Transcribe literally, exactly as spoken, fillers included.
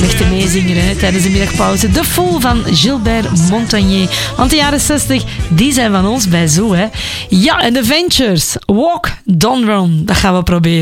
slechte meezinger hè, tijdens de middagpauze. De Fool van Gilbert Montagnier. Want de jaren zestig, die zijn van ons bij Zo. Hè. Ja, en de Ventures. Walk, Don't Run. Dat gaan we proberen.